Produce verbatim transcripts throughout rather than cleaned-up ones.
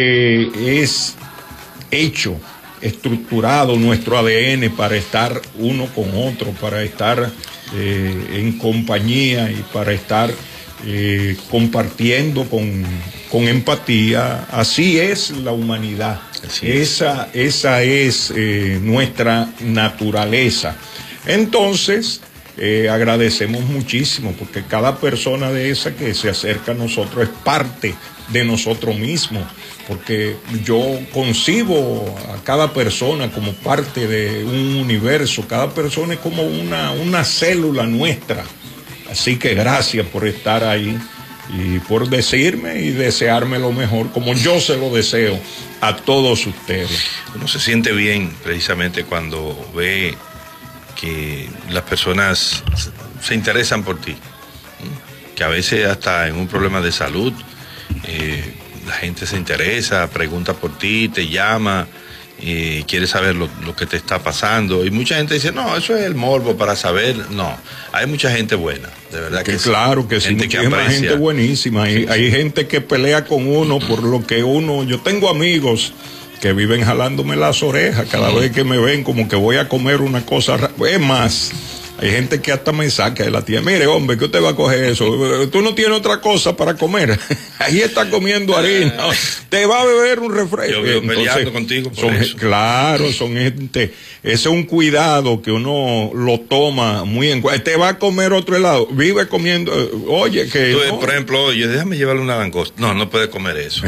Eh, es hecho, estructurado nuestro A D N para estar uno con otro, para estar eh, en compañía y para estar eh, compartiendo con, con empatía. Así es la humanidad. Así esa, es. esa es eh, nuestra naturaleza. Entonces, eh, agradecemos muchísimo porque cada persona de esa que se acerca a nosotros es parte de nosotros mismos, porque yo concibo a cada persona como parte de un universo, cada persona es como una, una célula nuestra. Así que gracias por estar ahí y por decirme y desearme lo mejor, como yo se lo deseo a todos ustedes. Uno se siente bien precisamente cuando ve que las personas se interesan por ti, que a veces hasta en un problema de salud, eh, la gente se interesa, pregunta por ti, te llama, eh, quiere saber lo, lo que te está pasando. Y mucha gente dice, no, eso es el morbo para saber. No, hay mucha gente buena, de verdad que, que claro que sí, que hay gente buenísima. Hay, sí, sí. hay gente que pelea con uno por lo que uno... Yo tengo amigos que viven jalándome las orejas cada vez que me ven como que voy a comer una cosa. Es más, hay gente que hasta me saca de la tía. Mire, hombre, ¿qué usted va a coger eso? Tú no tienes otra cosa para comer. Ahí está comiendo harina. Te va a beber un refresco. Yo vivo peleando contigo por son, eso. Claro, son gente... Ese es un cuidado que uno lo toma muy en cuenta. Te va a comer otro helado. Vive comiendo... Oye, que... Entonces, no. Por ejemplo, oye, déjame llevarle una langosta. No, no puede comer eso.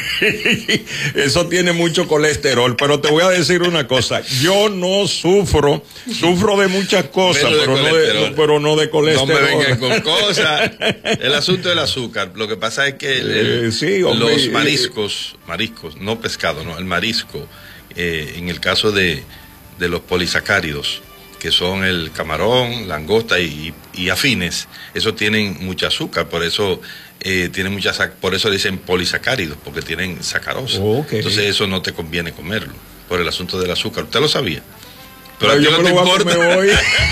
Eso tiene mucho colesterol, pero te voy a decir una cosa. Yo no sufro, sufro de muchas cosas, pero no de, no, pero no de colesterol. No me vengan con cosas. El asunto del azúcar. Lo que pasa es que el, el, eh, sí, hombre, los mariscos, mariscos, no pescado, no, el marisco, eh, en el caso de, de los polisacáridos, que son el camarón, langosta y, y afines, esos tienen mucho azúcar, por eso eh, tienen mucha, por eso dicen polisacáridos, porque tienen sacarosa. Okay. Entonces eso no te conviene comerlo, por el asunto del azúcar. ¿Usted lo sabía? Pero, Pero yo no me, te lo importa. Me voy.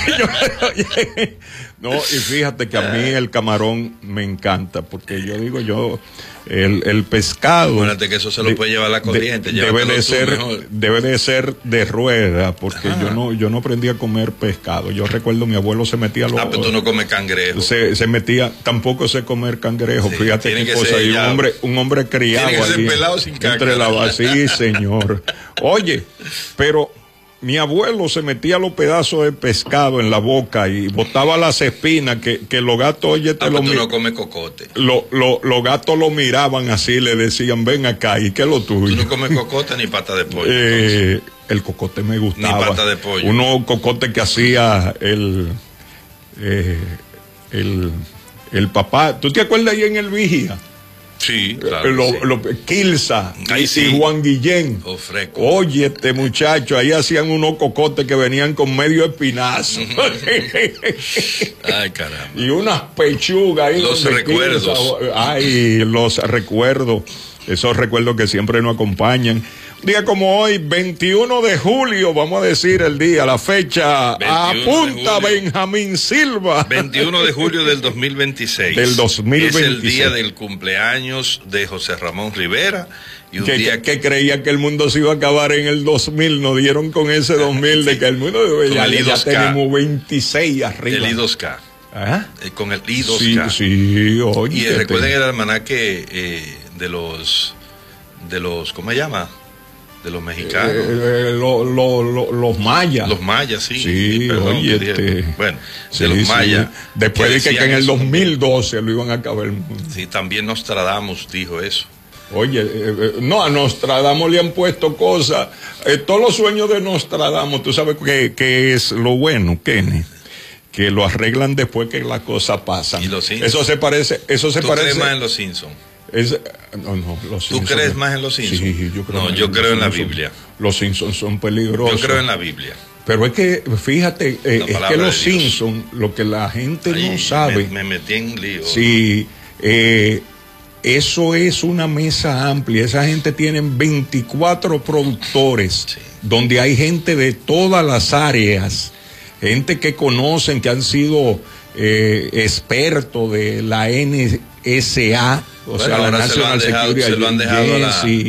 No, y fíjate que a mí el camarón me encanta, porque yo digo, yo, el, el pescado... Acuérdate que eso se lo de, puede llevar la corriente. De, debe, de ser, debe de ser de rueda, porque yo no, yo no aprendí a comer pescado. Yo recuerdo mi abuelo se metía... Los, ah, pero tú no comes cangrejo. Se, se metía, tampoco sé comer cangrejo, sí, fíjate qué cosa. Y un hombre, un hombre criado tiene que ser pelado sin entre la sí, señor. Oye, pero... Mi abuelo se metía los pedazos de pescado en la boca y botaba las espinas que, que los gatos, oye, te ah, lo tú no comes cocote. Lo, lo, los gatos lo miraban así, le decían, ven acá, ¿y qué es lo tuyo? Tú no comes cocote ni pata de pollo. Eh, el cocote me gustaba. Ni pata de pollo. Uno cocote que hacía el, eh, el, el papá. ¿Tú te acuerdas ahí en el Vigía? Sí, claro. Lo, sí. Lo, Quilza Ahí y, sí. y Juan Guillén. Oh, oye, este muchacho, ahí hacían unos cocotes que venían con medio espinazo. Ay, caramba. Y unas pechugas ahí. Los recuerdos. Quilza, ay, los recuerdos. Esos recuerdos que siempre nos acompañan. Un día como hoy, veintiuno de julio, vamos a decir el día, la fecha, apunta Benjamín Silva. veintiuno de julio del dos mil veintiséis. Del dos mil veintiséis. Es el día del cumpleaños de José Ramón Rivera. Y un que, día que, que creía que el mundo se iba a acabar en el dos mil, nos dieron con ese dos mil de que el mundo ya, el ya tenemos veintiséis arriba. El I dos K. ¿Ah? Eh, con el I dos Sí, K. sí, oye. Y eh, recuerden el almanaque eh, de los, de los, ¿cómo se llama? De los mexicanos. Eh, eh, lo, lo, lo, los mayas. Los mayas, sí. Sí, perdón, oye, este, bueno, sí, de los mayas. Sí. Después de que, que en el dos mil doce lo iban a acabar el mundo. Sí, también Nostradamus dijo eso. Oye, eh, eh, no, a Nostradamus le han puesto cosas. Eh, todos los sueños de Nostradamus, tú sabes que, que es lo bueno, Kenny, que lo arreglan después que las cosas pasan. ¿Y los Simpsons? Eso se parece, eso se ¿Tú parece. crees más en los Simpsons? Es, no, no, los ¿Tú Simpsons, crees más en los Simpsons? Sí, yo creo no, yo creo en la Biblia. Los Simpsons son peligrosos. Yo creo en la Biblia. Pero es que, fíjate, eh, es que los Simpsons, lo que la gente Ay, no sabe. Me, me metí en lío. Sí, eh, eso es una mesa amplia. Esa gente tiene veinticuatro productores, sí. donde hay gente de todas las áreas, gente que conocen, que han sido eh, expertos de la N S A, o bueno, sea, la National Security Agency.